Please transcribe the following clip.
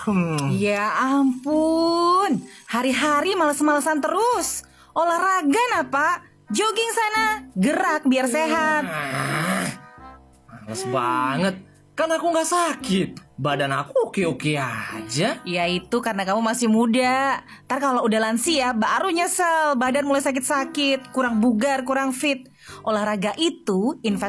Ya ampun, hari-hari males-malesan terus. Olahraga nah Pak, jogging sana, gerak biar sehat. Males banget, kan aku gak sakit. Badan aku oke-oke aja. Ya itu karena kamu masih muda. Ntar kalau udah lansia baru nyesel, badan mulai sakit-sakit, kurang bugar, kurang fit. Olahraga itu investasi